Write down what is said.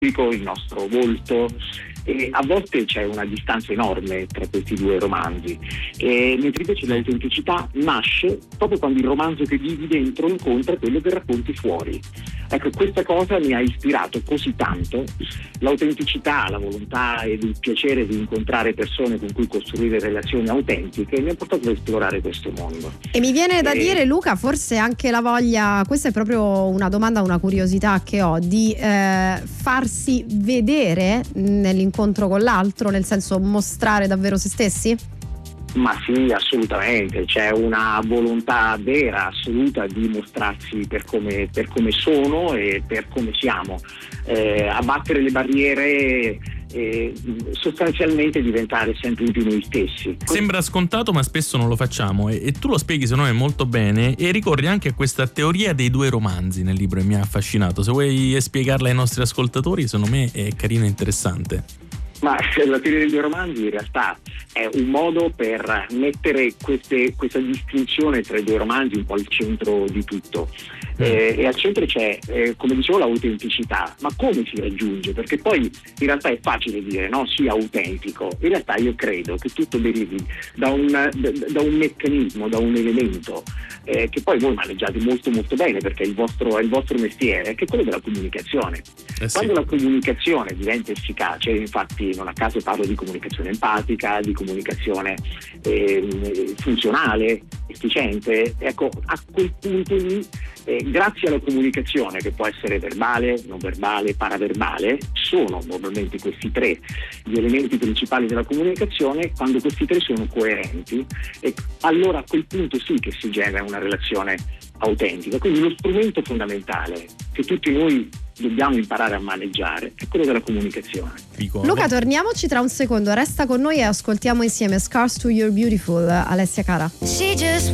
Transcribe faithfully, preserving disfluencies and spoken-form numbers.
il nostro volto, e a volte c'è una distanza enorme tra questi due romanzi, e mentre invece l'autenticità nasce proprio quando il romanzo che vivi dentro incontra quello che racconti fuori. Ecco, questa cosa mi ha ispirato così tanto, l'autenticità, la volontà e il piacere di incontrare persone con cui costruire relazioni autentiche mi ha portato ad esplorare questo mondo. E mi viene da e... dire, Luca, forse anche la voglia, questa è proprio una domanda, una curiosità che ho, di eh, farsi vedere nell'incontro con l'altro, nel senso mostrare davvero se stessi? Ma sì, assolutamente, c'è una volontà vera, assoluta di mostrarsi per come, per come sono e per come siamo, eh, abbattere le barriere e sostanzialmente diventare sempre più noi stessi. Sembra scontato, ma spesso non lo facciamo, e, e tu lo spieghi secondo me molto bene, e ricorri anche a questa teoria dei due romanzi nel libro e mi ha affascinato. Se vuoi spiegarla ai nostri ascoltatori, secondo me è carina e interessante. Ma la teoria dei due romanzi in realtà è un modo per mettere queste, questa distinzione tra i due romanzi un po' al centro di tutto. Eh, e al centro c'è, eh, come dicevo, l'autenticità. Ma come si raggiunge? Perché poi in realtà è facile dire, no, sia autentico. In realtà io credo che tutto derivi da un, da, da un meccanismo, da un elemento eh, che poi voi maneggiate molto molto bene, perché è il vostro, è il vostro mestiere, che è quello della comunicazione. Eh sì. Quando la comunicazione diventa efficace, infatti non a caso parlo di comunicazione empatica, di comunicazione eh, funzionale, efficiente, ecco, a quel punto lì, eh, grazie alla comunicazione, che può essere verbale, non verbale, paraverbale, sono normalmente questi tre gli elementi principali della comunicazione. Quando questi tre sono coerenti, eh, allora a quel punto sì che si genera una relazione autentica. Quindi lo strumento fondamentale che tutti noi dobbiamo imparare a maneggiare è quello della comunicazione. Luca, torniamoci tra un secondo, resta con noi e ascoltiamo insieme Scars to You're Beautiful, Alessia Cara.